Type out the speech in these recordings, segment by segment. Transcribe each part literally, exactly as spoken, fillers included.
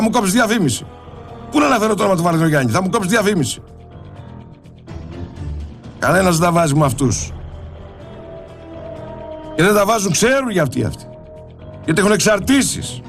Θα μου κόψει διαφήμιση. Πού να αναφέρω το όνομα του Βαρδινογιάννη, θα μου κόψει διαφήμιση. Κανένας δεν τα βάζει με αυτούς. Και δεν τα βάζουν, ξέρουν για αυτοί αυτοί. Γιατί έχουν εξαρτήσεις.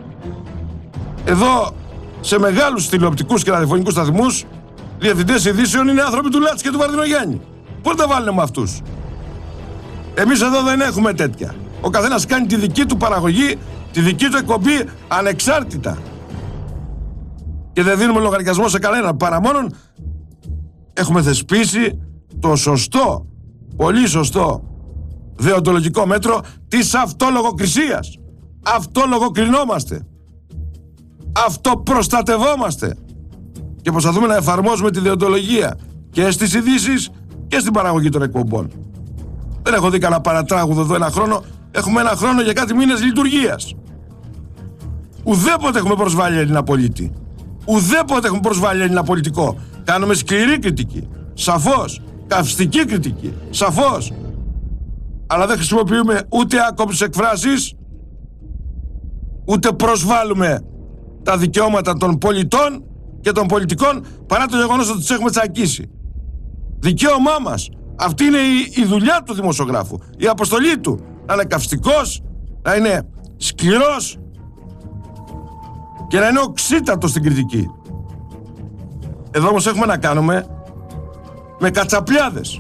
Εδώ, σε μεγάλους τηλεοπτικούς και ραδιοφωνικούς σταθμούς, διευθυντές ειδήσεων είναι άνθρωποι του Λάτση και του Βαρδινογιάννη. Πού τα βάλουν με αυτούς? Εμείς εδώ δεν έχουμε τέτοια. Ο καθένας κάνει τη δική του παραγωγή, τη δική του εκπομπή ανεξάρτητα. Και δεν δίνουμε λογαριασμό σε κανέναν, παρά μόνον έχουμε θεσπίσει το σωστό, πολύ σωστό δεοντολογικό μέτρο της αυτολογοκρισίας. Αυτολογοκρινόμαστε. Αυτοπροστατευόμαστε. Και προσπαθούμε να εφαρμόζουμε τη δεοντολογία και στις ειδήσεις και στην παραγωγή των εκπομπών. Δεν έχω δει κανένα παρατράγουδο εδώ ένα χρόνο. Έχουμε ένα χρόνο για κάτι μήνες λειτουργίας. Ουδέποτε έχουμε προσβάλει Έλληνα πολίτη. Ουδέποτε έχουμε προσβάλει Έλληνα πολιτικό. Κάνουμε σκληρή κριτική. Σαφώς. Καυστική κριτική. Σαφώς. Αλλά δεν χρησιμοποιούμε ούτε άκομψες εκφράσεις, ούτε προσβάλλουμε τα δικαιώματα των πολιτών και των πολιτικών, παρά το γεγονός ότι τους έχουμε τσακίσει. Δικαίωμά μας. Αυτή είναι η, η δουλειά του δημοσιογράφου. Η αποστολή του. Να είναι καυστικός, να είναι σκληρός και να είναι οξύτατος στην κριτική. Εδώ όμως έχουμε να κάνουμε με κατσαπλιάδες.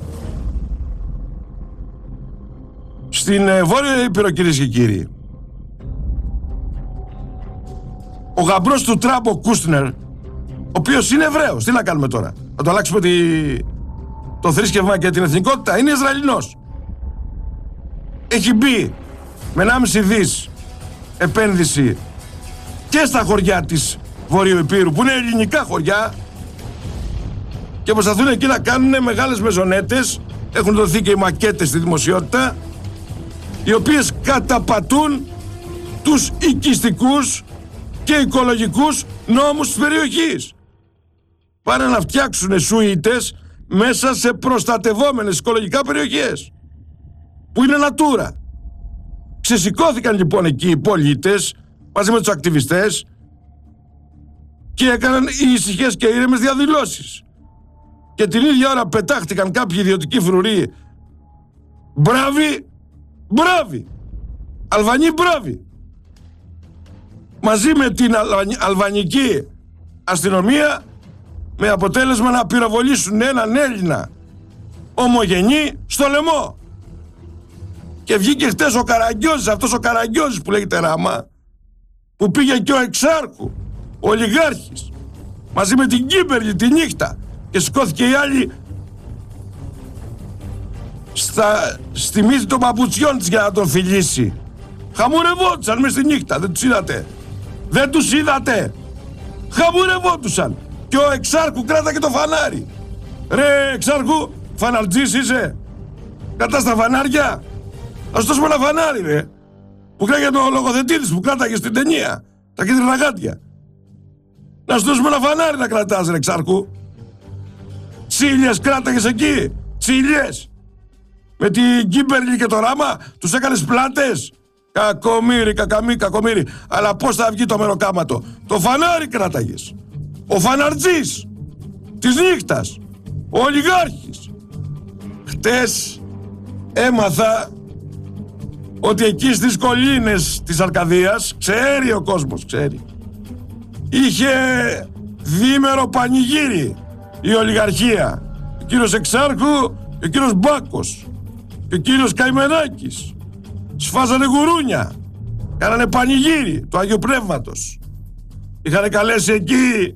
Στην ε, Βόρεια Ήπειρο, κυρίες και κύριοι, ο γαμπρός του Τραμπ, ο Κούστνερ, ο οποίος είναι Εβραίος, τι να κάνουμε τώρα? Να το αλλάξουμε τη... το θρήσκευμα και την εθνικότητα? Είναι Ισραηλινός. Έχει μπει με ενάμιση δις επένδυση και στα χωριά της Βορείου Υπήρου, που είναι ελληνικά χωριά, και προσπαθούν εκεί να κάνουν μεγάλες μεζονέτες. Έχουν δοθεί και οι μακέτες στη δημοσιότητα, οι οποίες καταπατούν τους οικιστικούς και οικολογικούς νόμους της περιοχής. Πάνε να φτιάξουν σουίτες μέσα σε προστατευόμενες οικολογικά περιοχές, που είναι Natura. Ξεσηκώθηκαν λοιπόν εκεί οι πολίτες μαζί με τους ακτιβιστές και έκαναν ήσυχες και ήρεμες διαδηλώσεις. Και την ίδια ώρα πετάχτηκαν κάποιοι ιδιωτικοί φρουροί. Μπράβοι, μπράβοι, Αλβανοί μπράβοι. Μαζί με την αλβανική αστυνομία, με αποτέλεσμα να πυροβολήσουν έναν Έλληνα ομογενή στο λαιμό. Και βγήκε χτες ο Καραγκιόζης, αυτός ο Καραγκιόζης που λέγεται Ράμα, που πήγε και ο Εξάρχου, ο ολιγάρχης, μαζί με την Κίμπερλη τη νύχτα, και σηκώθηκε η άλλη στα, στη μύτη των παπουτσιών της για να τον φιλήσει. Χαμουρευόντουσαν μες στη νύχτα, δεν τους είδατε? Δεν τους είδατε? Χαμουρευόντουσαν. Και ο Εξάρχου κράταγε το φανάρι. Ρε Εξάρχου, φαναρτζής είσαι? Κρατάς τα φανάρια? Θα σου δώσουμε ένα φανάρι, ρε, που κράγε το λογοθετήδης που κράταγε στην ταινία, τα κίτρινα γάτια. Να σου δώσουμε ένα φανάρι να κρατάς, ρε Εξάρχου. Τσίλιες κράταγες εκεί, τσίλιες. Με την Κίμπερλη και το Ράμα τους έκανες πλάτες. Κακομύρι, κακαμί, κακομύρι. Αλλά πώς θα βγει το μεροκάματο? Το φανάρι κράταγες. Ο φαναρτζής της νύχτας, ο ολιγάρχης. Χτες έμαθα ότι εκεί στις κολλήνες της Αρκαδίας, ξέρει ο κόσμος, ξέρει, είχε διήμερο πανηγύρι η ολιγαρχία. Ο κύριος Εξάρχου, ο κύριος Μπάκος και ο κύριος Καημενάκης σφάζανε γουρούνια, κάνανε πανηγύρι του Αγίου Πνεύματος. Είχαν καλέσει εκεί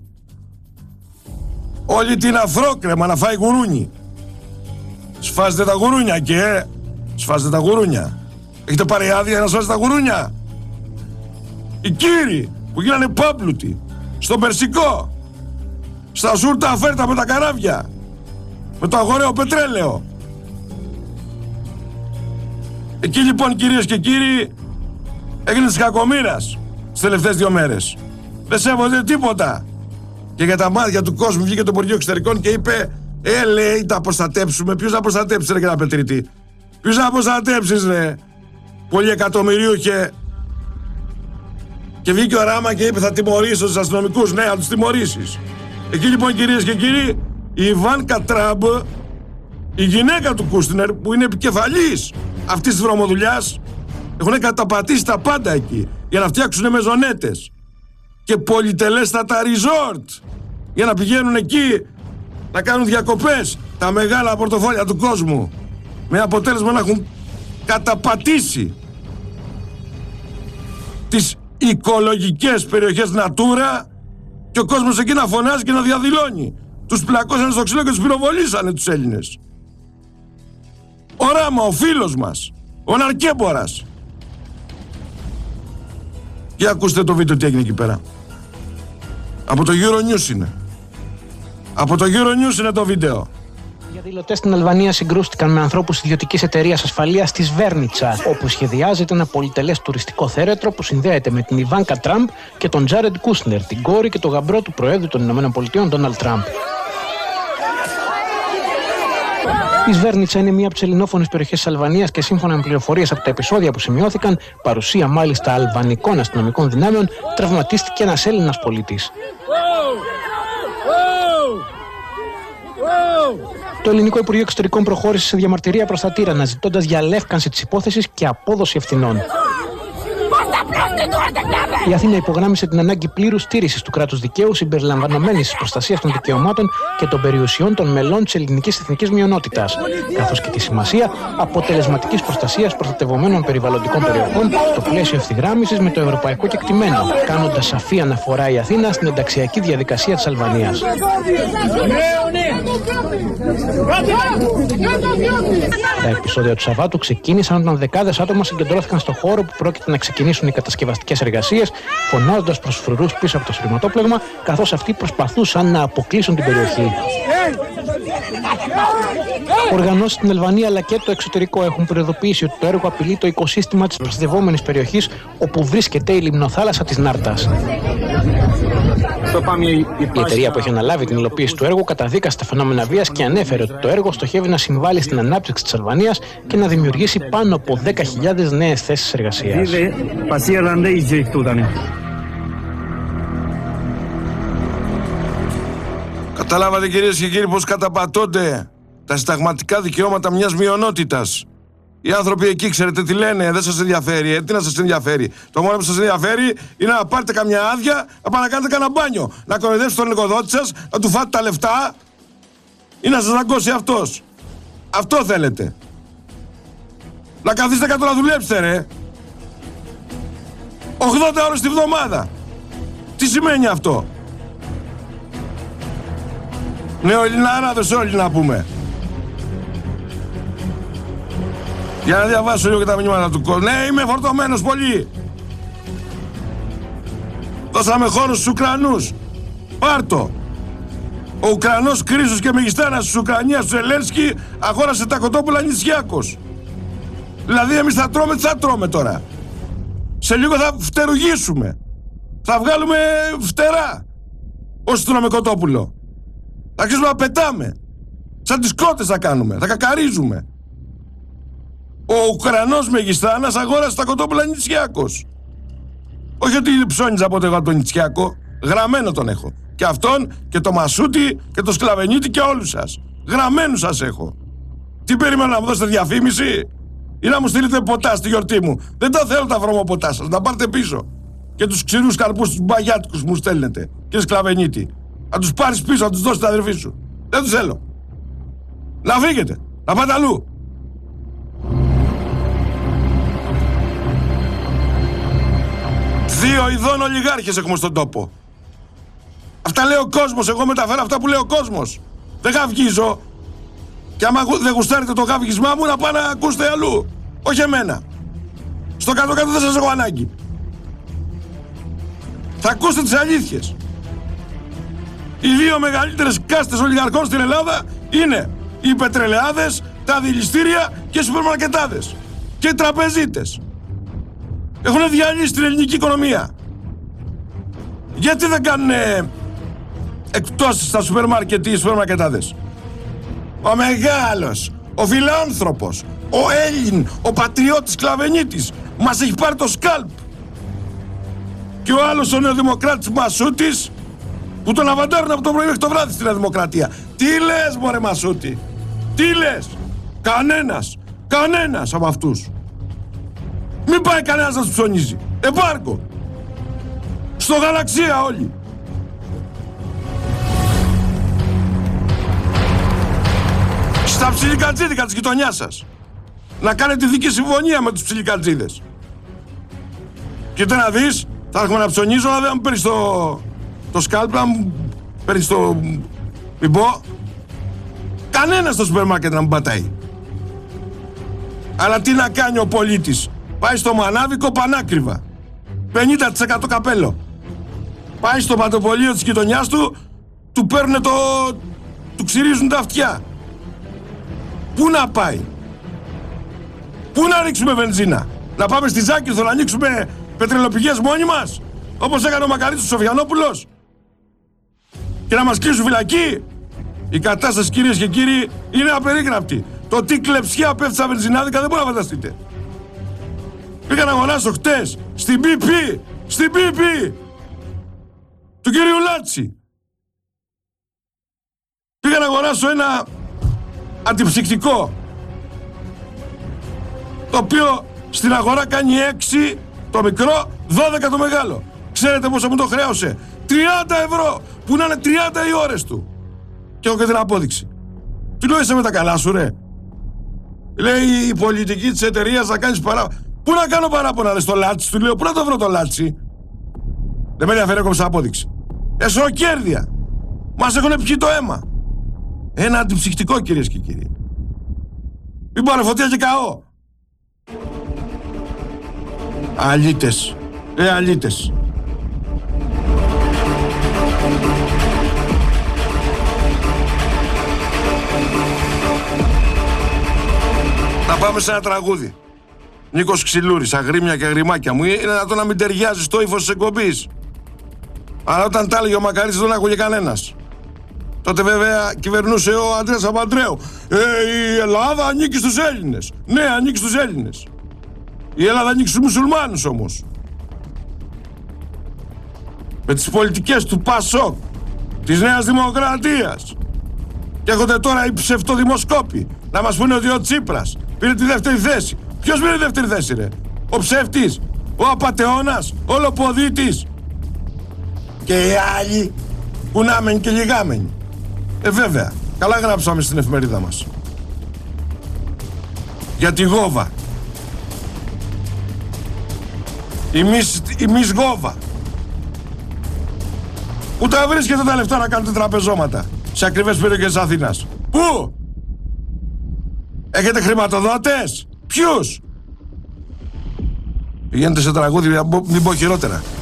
όλη την Αφρόκρεμα να φάει γουρούνι. Σφάζετε τα γουρούνια και ε, σφάζετε τα γουρούνια. Έχετε πάρει άδεια να σφάζετε τα γουρούνια? Οι κύριοι που γίνανε πάμπλουτοι στο Περσικό, στα σούρτα αφέρτα με τα καράβια, με το αγοραίο πετρέλαιο. Εκεί λοιπόν, κυρίες και κύριοι, έγινε της κακομοίρας τις τελευταίες δύο μέρες. Δεν σέβονται τίποτα. Και για τα μάτια του κόσμου βγήκε το Υπουργείο Εξωτερικών και είπε, ε, λέει, τα προστατέψουμε. Ποιος να προστατέψει, ρε, και να πετριτή? Ποιος να προστατέψεις, ρε, πολυεκατομμυρίουχε Και βγήκε ο Ράμα και είπε θα τιμωρήσω τους αστυνομικούς. Ναι, θα τους τιμωρήσεις. Εκεί λοιπόν, κυρίες και κύριοι, η Ιβάνκα Τραμπ, η γυναίκα του Κούστινερ, που είναι επικεφαλής αυτής της βρωμοδουλειάς, έχουν καταπατήσει τα πάντα εκεί για να φτιάξουν μεζονέτες και πολυτελέστατα resort για να πηγαίνουν εκεί να κάνουν διακοπές τα μεγάλα πορτοφόλια του κόσμου, με αποτέλεσμα να έχουν καταπατήσει τις οικολογικές περιοχές Natura και ο κόσμος εκεί να φωνάζει και να διαδηλώνει. Τους πλακώσανε στο ξύλο και τους πυροβολήσανε τους Έλληνες. Ο Ράμα, ο φίλος μας, ο Ναρκέμπορας. Και ακούστε το βίντεο τι έγινε εκεί πέρα. Από το Euronews είναι. Από το Euronews είναι το βίντεο. Οι διαδηλωτές στην Αλβανία συγκρούστηκαν με ανθρώπους ιδιωτικής εταιρείας ασφαλείας της Βέρνιτσα, όπου σχεδιάζεται ένα πολυτελές τουριστικό θέρετρο που συνδέεται με την Ιβάνκα Τραμπ και τον Τζάρεντ Κούσνερ, την κόρη και τον γαμπρό του Προέδρου των ΗΠΑ, Ντόναλντ Τραμπ. Η Σβέρνιτσα είναι μία από τις ελληνόφωνες περιοχές της Αλβανίας και σύμφωνα με πληροφορίες από τα επεισόδια που σημειώθηκαν, παρουσία μάλιστα αλβανικών αστυνομικών δυνάμεων, τραυματίστηκε ένας Έλληνας πολίτης. Το Ελληνικό Υπουργείο Εξωτερικών προχώρησε σε διαμαρτυρία προς τα τύρανα, ζητώντας διαλεύκανση της υπόθεσης και απόδοση ευθυνών. Η Αθήνα υπογράμμισε την ανάγκη πλήρους στήρησης του κράτους δικαίου, συμπεριλαμβανομένης της προστασίας των δικαιωμάτων και των περιουσιών των μελών της ελληνικής εθνικής μειονότητας, καθώς και τη σημασία αποτελεσματικής προστασίας προστατευομένων περιβαλλοντικών περιοχών στο πλαίσιο ευθυγράμμισης με το ευρωπαϊκό κεκτημένο, κάνοντας σαφή αναφορά η Αθήνα στην ενταξιακή διαδικασία της Αλβανίας. Τα επεισόδια του Σαββάτου ξεκίνησαν όταν δεκάδες άτομα συγκεντρώθηκαν στο χώρο που πρόκειται να ξεκινήσουν οι κατασκευαστικές εργασίες, φωνάζοντας προς φρουρούς πίσω από το σφυρματόπλεγμα, καθώς αυτοί προσπαθούσαν να αποκλείσουν την περιοχή. Οργανώσεις στην Αλβανία αλλά και το εξωτερικό έχουν προειδοποιήσει ότι το έργο απειλεί το οικοσύστημα της προστατευόμενης περιοχής όπου βρίσκεται η λιμνοθάλασσα της Νάρτας. Η εταιρεία που έχει αναλάβει την υλοποίηση του έργου καταδίκασε τα φαινόμενα βίας και ανέφερε ότι το έργο στοχεύει να συμβάλλει στην ανάπτυξη της Αλβανίας και να δημιουργήσει πάνω από δέκα χιλιάδες νέες θέσεις εργασίας. Καταλάβατε, κυρίες και κύριοι, πως καταπατώνται τα συνταγματικά δικαιώματα μιας μειονότητας. Οι άνθρωποι εκεί, ξέρετε τι λένε, δεν σας ενδιαφέρει, ε, τι να σας ενδιαφέρει. Το μόνο που σας ενδιαφέρει είναι να πάρετε καμιά άδεια, να πάνε να κάνετε κανένα μπάνιο, να κοροϊδέψετε τον οικοδότη σας, να του φάτε τα λεφτά ή να σας δαγκώσει αυτός. Αυτό θέλετε. Να καθίσετε κάτω να δουλέψετε, ρε. ογδόντα ώρες τη βδομάδα. Τι σημαίνει αυτό? Νεοελληναράδες όλοι να πούμε. Για να διαβάσω λίγο και τα μηνύματα του κόσμου. Ναι, είμαι φορτωμένος πολύ. Δώσαμε χώρο στους Ουκρανούς. Πάρτο. Ο Ουκρανός Κρίσος και Μεγιστάνας της Ουκρανίας, του Ελένσκι, αγόρασε τα κοτόπουλα νησιάκος. Δηλαδή εμείς θα τρώμε, τι θα τρώμε τώρα? Σε λίγο θα φτερουγήσουμε. Θα βγάλουμε φτερά όσοι τρώμε κοτόπουλο. Θα αρχίσουμε να πετάμε. Σαν τις κότες θα κάνουμε. Θα κακαρίζουμε. Ο Ουκρανός Μεγιστάνας αγόρασε τα κοτόπουλα νητσιάκος. Όχι ότι ψώνιζα από εγώ τον νητσιάκο. Γραμμένο τον έχω. Και αυτόν και το Μασούτη και το Σκλαβενίτη και όλους σας. Γραμμένους σας έχω. Τι περιμένω, να μου δώσετε διαφήμιση ή να μου στείλετε ποτά στη γιορτή μου? Δεν τα θέλω τα βρωμοποτά σας. Να πάρετε πίσω. Και τους ξηρούς καρπούς, τους μπαγιάτικους μου στέλνετε. Κύριε Σκλαβενίτη. Να τους πάρεις πίσω, να τους δώσεις την αδερφή σου. Δεν τους θέλω. Να φύγετε. Να πάτε αλλού. Δύο ειδών ολιγάρχες έχουμε στον τόπο. Αυτά λέει ο κόσμος. Εγώ μεταφέρω αυτά που λέει ο κόσμος. Δεν γαυγίζω. Και άμα δεν γουστάρετε το γαυγισμά μου, να πάνε να ακούσετε αλλού. Όχι εμένα. Στο κάτω-κάτω δεν σας έχω ανάγκη. Θα ακούσετε τις αλήθειες. Οι δύο μεγαλύτερες κάστες ολιγαρχών στην Ελλάδα είναι οι πετρελαιάδες, τα δηληστήρια και οι σούπερμαρκετάδες. Και οι τραπεζίτες. Έχουν διαλύσει την ελληνική οικονομία. Γιατί δεν κάνουν εκπτώσεις στα σούπερ μάρκετ ή οι σούπερ μαρκετάδες? Ο μεγάλος, ο φιλάνθρωπος, ο Έλλην, ο πατριώτης Σκλαβενίτης μας έχει πάρει το σκάλπ. Και Και ο άλλος ο νεοδημοκράτης Μασούτης που τον αβαντάρουν από το πρωί μέχρι το βράδυ στην Δημοκρατία. Τι λες μωρέ Μασούτη, τι λες? Κανένας, κανένας από αυτούς. Μην πάει κανένας να τους ψωνίζει. Εμπάργκο. Στο γαλαξία όλοι. Στα ψιλικατζίδικα της γειτονιάς σας. Να κάνετε δική συμφωνία με τους ψιλικατζίδες. Κοίτα να δεις, θα έρχομαι να ψωνίζω, αλλά δεν μου παίρνεις το, το σκάλπ, να μου παίρνεις το... Μην πω. Κανένας στο σούπερ μάρκετ να μου πατάει. Αλλά τι να κάνει ο πολίτης? Πάει στο μανάβικο πανάκριβα. πενήντα τοις εκατό καπέλο. Πάει στο πατοπολείο της γειτονιάς του, του παίρνουν το... του ξυρίζουν τα αυτιά. Πού να πάει? Πού να ρίξουμε βενζίνα? Να πάμε στη Ζάκυνθο να ανοίξουμε πετρελοπηγές μόνοι μας, όπως έκανε ο Μακαρίτης Σοφιανόπουλος, και να μας κλείσουν φυλακή? Η κατάσταση, κυρίες και κύριοι, είναι απερίγραπτη. Το τι κλεψιά πέφτει στα βενζινάδικα δεν μπορεί να φανταστείτε. Πήγα να αγοράσω χτες στην μπι πι, στην μπι πι του κυρίου Λάτση. Πήγα να αγοράσω ένα αντιψυκτικό, το οποίο στην αγορά κάνει έξι το μικρό, δώδεκα το μεγάλο. Ξέρετε πόσο μου το χρέωσε? τριάντα ευρώ, που να είναι τριάντα οι ώρες του. Και έχω και την απόδειξη. Τι λέω, είσαι με τα καλά σου ρε? Λέει η πολιτική της εταιρείας να κάνεις παράπονα. Πού να κάνω παράπονα ρε στο Λάτσι? Του λέω, πού να το βρω το Λάτσι? Δεν με ενδιαφέρει, έκοψα απόδειξη. Εσωκέρδια. Μας έχουν πιει το αίμα. Ένα αντιψυκτικό, κυρίες και κύριοι. Μην πάρε φωτιά και καώ. Αλήτες. Ε, αλήτες. Να πάμε σε ένα τραγούδι. Νίκος Ξυλούρης, αγρίμια και αγριμάκια μου. Είναι δυνατόν να μην ταιριάζει στο ύφος της εκπομπής? Αλλά όταν τα έλεγε ο Μακαρίτης δεν άκουγε κανένας. Τότε βέβαια κυβερνούσε ο Αντρέας Παπαντρέου. Ε, η Ελλάδα ανήκει στους Έλληνες. Ναι, ανήκει στους Έλληνες. Η Ελλάδα ανήκει στους μουσουλμάνους όμως. Με τις πολιτικές του Πασόκ, της Νέας Δημοκρατίας. Και έχονται τώρα οι ψευτοδημοσκόποι να μας πούνε ότι ο Τσίπρας πήρε τη δεύτερη θέση. Ποιος πήρε τη δεύτερη θέση ρε? Ο ψεύτης, ο απατεώνας, ο λοποδίτης. Και οι άλλοι που να μεν και λιγάμενοι. Ε βέβαια, καλά γράψαμε στην εφημερίδα μας. Για τη Γόβα. Η Μις, η Μις Γόβα. Πού τα βρίσκετε τα λεφτά να κάνετε τραπεζώματα σε ακριβές περιοχές της Αθήνας? Πού? Έχετε χρηματοδότες? Ποιους? Πηγαίνετε σε τραγούδι, μην πω χειρότερα.